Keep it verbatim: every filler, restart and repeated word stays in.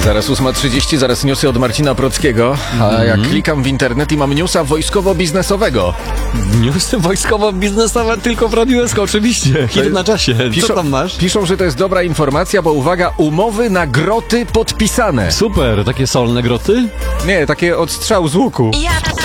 Zaraz ósma trzydzieści, zaraz newsy od Marcina Prockiego. A jak klikam w internet i mam newsa wojskowo-biznesowego. Newsy wojskowo-biznesowe tylko w Radiu S K, oczywiście. Hit na czasie. Piszą, Co tam masz? Piszą, że to jest dobra informacja, bo uwaga, umowy na groty podpisane. Super, takie solne groty? Nie, takie od strzału z łuku.